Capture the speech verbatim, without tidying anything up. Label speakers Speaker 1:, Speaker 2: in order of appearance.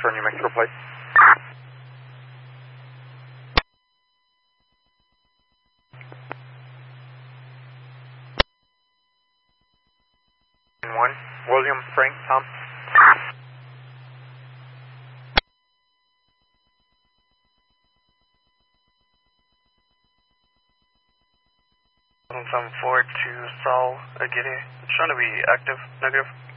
Speaker 1: Turn New Mexico plate. One, William, Frank, Tom.
Speaker 2: seven four to Saul Aguirre. It's trying to be active, negative.